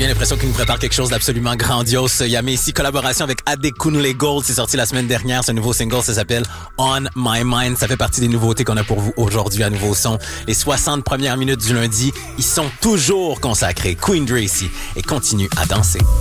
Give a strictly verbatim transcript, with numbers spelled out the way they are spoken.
bien l'impression qu'il nous prépare quelque chose d'absolument grandiose. Il y a ici collaboration avec Adekunle Gold. C'est sorti la semaine dernière. Ce nouveau single, ça s'appelle On My Mind. Ça fait partie des nouveautés qu'on a pour vous aujourd'hui à Nouveau Son. Les soixante premières minutes du lundi, ils sont toujours consacrés. Queen Dre ici et continue à danser.